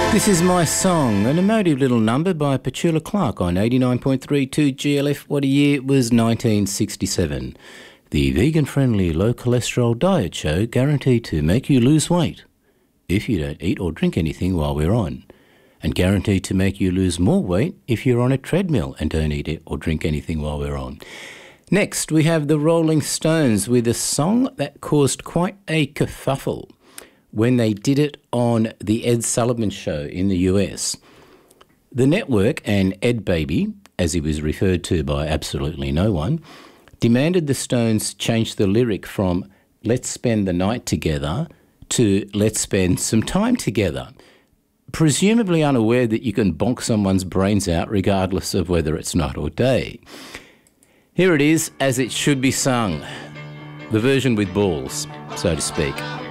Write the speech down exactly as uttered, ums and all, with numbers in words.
This is My Song, an emotive little number by Petula Clark on eighty-nine point three two G L F. What a year it was, nineteen sixty-seven. The vegan-friendly, low-cholesterol diet show guaranteed to make you lose weight if you don't eat or drink anything while we're on, and guaranteed to make you lose more weight if you're on a treadmill and don't eat it or drink anything while we're on. Next, we have the Rolling Stones with a song that caused quite a kerfuffle when they did it on the Ed Sullivan Show in the U S. The network and Ed Baby, as he was referred to by absolutely no one, demanded the Stones change the lyric from "Let's spend the night together" to "Let's spend some time together," presumably unaware that you can bonk someone's brains out regardless of whether it's night or day. Here it is, as it should be sung, the version with balls, so to speak.